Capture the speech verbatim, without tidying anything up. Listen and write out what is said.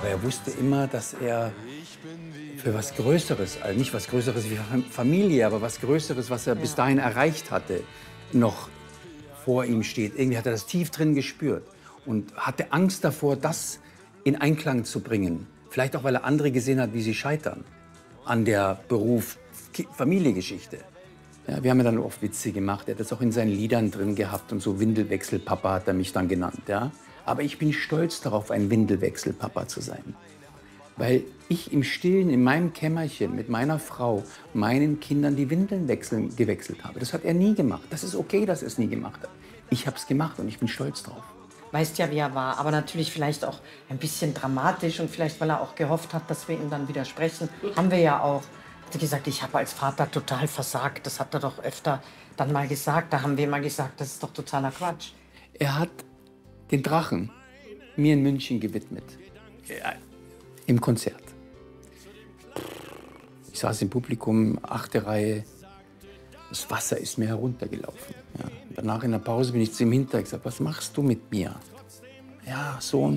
Aber er wusste immer, dass er für was Größeres, also nicht was Größeres wie Familie, aber was Größeres, was er Ja. bis dahin erreicht hatte, noch vor ihm steht. Irgendwie hat er das tief drin gespürt und hatte Angst davor, das in Einklang zu bringen. Vielleicht auch, weil er andere gesehen hat, wie sie scheitern an der Beruf-Familie-Geschichte. Ja, wir haben ja dann oft Witze gemacht. Er hat das auch in seinen Liedern drin gehabt und so. Windelwechselpapa hat er mich dann genannt. Ja? Aber ich bin stolz darauf, ein Windelwechselpapa zu sein. Weil ich im Stillen, in meinem Kämmerchen mit meiner Frau, meinen Kindern die Windeln wechseln, gewechselt habe. Das hat er nie gemacht. Das ist okay, dass er es nie gemacht hat. Ich habe es gemacht und ich bin stolz drauf. Weißt ja, wie er war, aber natürlich vielleicht auch ein bisschen dramatisch und vielleicht, weil er auch gehofft hat, dass wir ihm dann widersprechen, haben wir ja auch. Hat er gesagt, ich habe als Vater total versagt. Das hat er doch öfter dann mal gesagt. Da haben wir mal gesagt, das ist doch totaler Quatsch. Er hat den Drachen mir in München gewidmet. Ja, im Konzert. Ich saß im Publikum, achte Reihe. Das Wasser ist mir heruntergelaufen. Ja. Danach in der Pause bin ich zu ihm hinter und gesagt, was machst du mit mir? Ja, Sohn,